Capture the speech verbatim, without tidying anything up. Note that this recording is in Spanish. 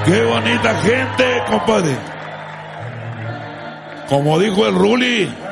Qué bonita gente, compadre. Como dijo el Ruli,